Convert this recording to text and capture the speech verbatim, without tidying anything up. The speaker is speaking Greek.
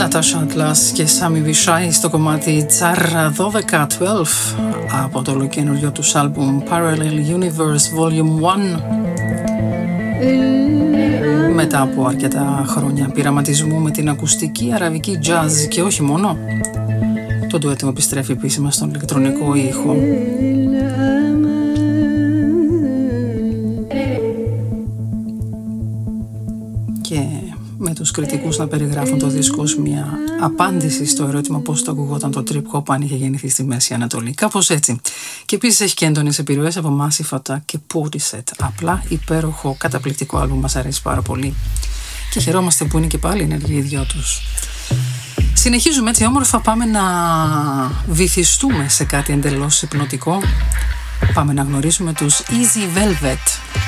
Natasha Atlas και Sammy Vishai στο κομμάτι Τσάρα δώδεκα δώδεκα από το ολοκαινούριο τους άλμπουμ Parallel Universe Volume ένα. Μετά από αρκετά χρόνια πειραματισμού με την ακουστική αραβική jazz και όχι μόνο, το ντουέτο επιστρέφει επίσημα στον ηλεκτρονικό ήχο. Και με τους κριτικούς να περιγράφουν το δίσκο ως μια απάντηση στο ερώτημα πώς το ακουγόταν το trip hop αν είχε γεννηθεί στη Μέση Ανατολή. Κάπως έτσι. Και επίσης έχει και έντονες επιρροές από Massive Attack και Portishead. Απλά υπέροχο, καταπληκτικό άλμπουμ, μας αρέσει πάρα πολύ. Και χαιρόμαστε που είναι και πάλι ενεργοί οι δυο τους. Συνεχίζουμε έτσι όμορφα, πάμε να βυθιστούμε σε κάτι εντελώς υπνοτικό. Πάμε να γνωρίσουμε τους Easy Velvet.